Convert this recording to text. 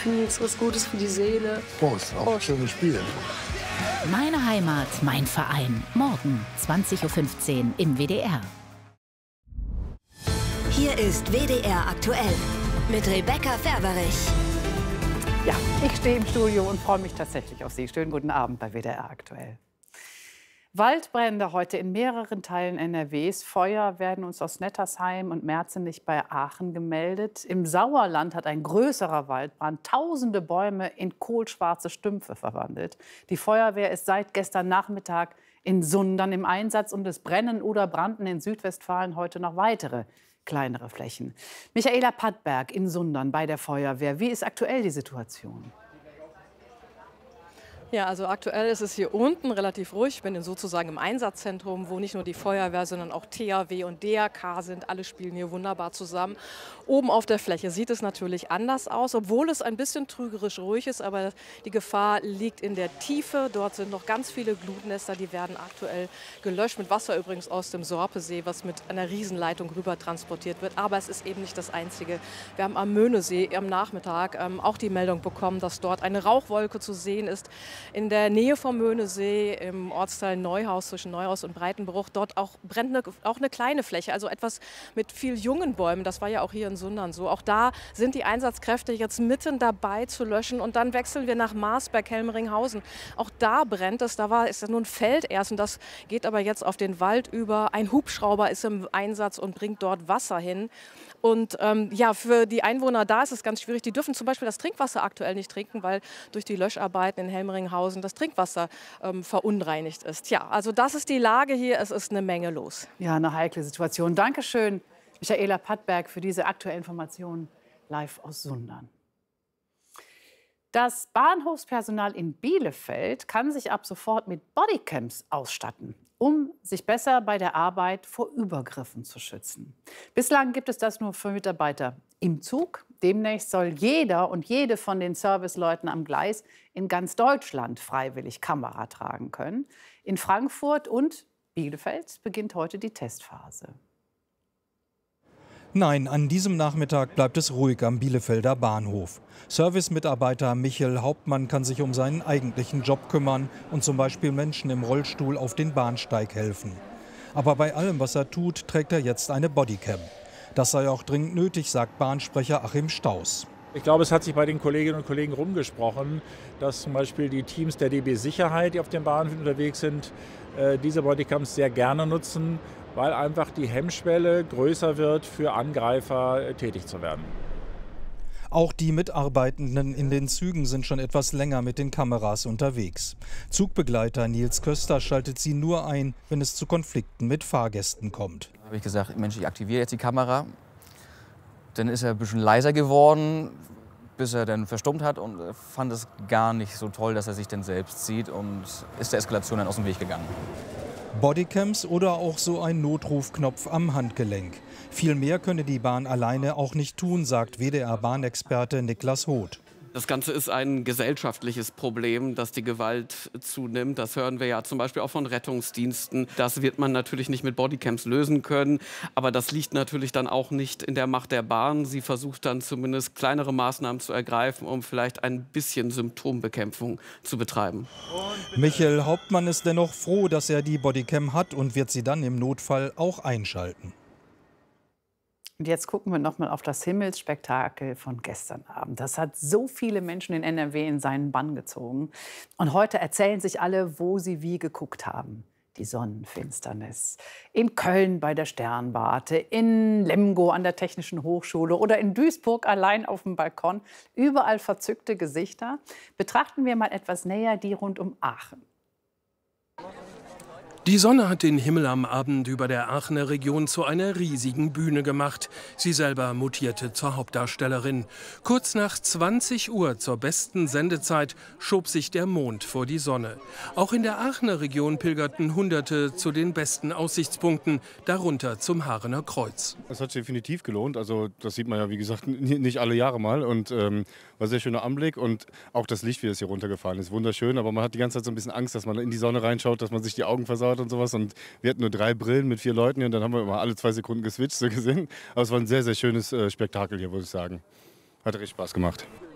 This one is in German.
Gefühl, es ist was Gutes für die Seele. Prost, auch ein schönes Spiel. Meine Heimat, mein Verein. Morgen 20:15 Uhr im WDR. Hier ist WDR aktuell mit Rebecca Ferberich. Ja, ich stehe im Studio und freue mich tatsächlich auf Sie. Schönen guten Abend bei WDR aktuell. Waldbrände heute in mehreren Teilen NRWs. Feuer werden uns aus Nettersheim und Merzenich bei Aachen gemeldet. Im Sauerland hat ein größerer Waldbrand tausende Bäume in kohlschwarze Stümpfe verwandelt. Die Feuerwehr ist seit gestern Nachmittag in Sundern im Einsatz und es brennen oder brannten in Südwestfalen heute noch weitere kleinere Flächen. Michaela Pattberg in Sundern bei der Feuerwehr. Wie ist aktuell die Situation? Ja, also aktuell ist es hier unten relativ ruhig. Ich bin sozusagen im Einsatzzentrum, wo nicht nur die Feuerwehr, sondern auch THW und DRK sind. Alle spielen hier wunderbar zusammen. Oben auf der Fläche sieht es natürlich anders aus, obwohl es ein bisschen trügerisch ruhig ist. Aber die Gefahr liegt in der Tiefe. Dort sind noch ganz viele Glutnester, die werden aktuell gelöscht. Mit Wasser übrigens aus dem Sorpesee, was mit einer Riesenleitung rüber transportiert wird. Aber es ist eben nicht das Einzige. Wir haben am Möhnesee am Nachmittag auch die Meldung bekommen, dass dort eine Rauchwolke zu sehen ist. In der Nähe vom Möhnesee, im Ortsteil Neuhaus, zwischen Neuhaus und Breitenbruch, dort brennt auch eine kleine Fläche, also etwas mit viel jungen Bäumen. Das war ja auch hier in Sundern so. Auch da sind die Einsatzkräfte jetzt mitten dabei zu löschen. Und dann wechseln wir nach Marsberg, Helmeringhausen. Auch da brennt es. Ist ja nur ein Feld erst und das geht aber jetzt auf den Wald über. Ein Hubschrauber ist im Einsatz und bringt dort Wasser hin. Und ja, für die Einwohner da ist es ganz schwierig. Die dürfen zum Beispiel das Trinkwasser aktuell nicht trinken, weil durch die Löscharbeiten in Helmeringhausen das Trinkwasser verunreinigt ist. Ja, also das ist die Lage hier. Es ist eine Menge los. Ja, eine heikle Situation. Dankeschön, Michaela Pattberg, für diese aktuellen Informationen live aus Sundern. Das Bahnhofspersonal in Bielefeld kann sich ab sofort mit Bodycams ausstatten, um sich besser bei der Arbeit vor Übergriffen zu schützen. Bislang gibt es das nur für Mitarbeiter im Zug. Demnächst soll jeder und jede von den Serviceleuten am Gleis in ganz Deutschland freiwillig Kamera tragen können. In Frankfurt und Bielefeld beginnt heute die Testphase. Nein, an diesem Nachmittag bleibt es ruhig am Bielefelder Bahnhof. Servicemitarbeiter Michael Hauptmann kann sich um seinen eigentlichen Job kümmern und zum Beispiel Menschen im Rollstuhl auf den Bahnsteig helfen. Aber bei allem, was er tut, trägt er jetzt eine Bodycam. Das sei auch dringend nötig, sagt Bahnsprecher Achim Staus. Ich glaube, es hat sich bei den Kolleginnen und Kollegen rumgesprochen, dass zum Beispiel die Teams der DB Sicherheit, die auf den Bahnhöfen unterwegs sind, diese Bodycams sehr gerne nutzen, weil einfach die Hemmschwelle größer wird, für Angreifer tätig zu werden. Auch die Mitarbeitenden in den Zügen sind schon etwas länger mit den Kameras unterwegs. Zugbegleiter Nils Köster schaltet sie nur ein, wenn es zu Konflikten mit Fahrgästen kommt. Da habe ich gesagt, Mensch, ich aktiviere jetzt die Kamera. Dann ist er ein bisschen leiser geworden, bis er dann verstummt hat und fand es gar nicht so toll, dass er sich dann selbst sieht und ist der Eskalation dann aus dem Weg gegangen. Bodycams oder auch so ein Notrufknopf am Handgelenk. Viel mehr könne die Bahn alleine auch nicht tun, sagt WDR-Bahnexperte Niklas Hoth. Das Ganze ist ein gesellschaftliches Problem, dass die Gewalt zunimmt. Das hören wir ja zum Beispiel auch von Rettungsdiensten. Das wird man natürlich nicht mit Bodycams lösen können. Aber das liegt natürlich dann auch nicht in der Macht der Bahn. Sie versucht dann zumindest kleinere Maßnahmen zu ergreifen, um vielleicht ein bisschen Symptombekämpfung zu betreiben. Michael Hauptmann ist dennoch froh, dass er die Bodycam hat und wird sie dann im Notfall auch einschalten. Und jetzt gucken wir noch mal auf das Himmelsspektakel von gestern Abend. Das hat so viele Menschen in NRW in seinen Bann gezogen. Und heute erzählen sich alle, wo sie wie geguckt haben. Die Sonnenfinsternis. In Köln bei der Sternwarte, in Lemgo an der Technischen Hochschule oder in Duisburg allein auf dem Balkon. Überall verzückte Gesichter. Betrachten wir mal etwas näher die rund um Aachen. Die Sonne hat den Himmel am Abend über der Aachener Region zu einer riesigen Bühne gemacht. Sie selber mutierte zur Hauptdarstellerin. Kurz nach 20 Uhr zur besten Sendezeit schob sich der Mond vor die Sonne. Auch in der Aachener Region pilgerten Hunderte zu den besten Aussichtspunkten, darunter zum Haarener Kreuz. Es hat sich definitiv gelohnt. Also das sieht man ja, wie gesagt, nicht alle Jahre mal. Und war ein sehr schöner Anblick. Und auch das Licht, wie es hier runtergefahren ist, wunderschön. Aber man hat die ganze Zeit so ein bisschen Angst, dass man in die Sonne reinschaut, dass man sich die Augen versaut und sowas. Und wir hatten nur 3 Brillen mit 4 Leuten hier und dann haben wir immer alle 2 Sekunden geswitcht, so gesehen. Aber es war ein sehr, sehr schönes Spektakel hier, muss ich sagen. Hat richtig Spaß gemacht.